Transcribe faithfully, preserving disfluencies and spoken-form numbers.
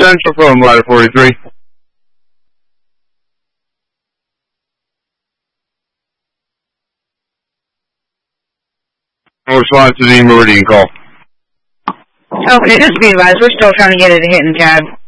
Central phone, ladder forty-three. I'll respond to the Meridian call. Okay, just be advised, we're still trying to get it a hit and cab.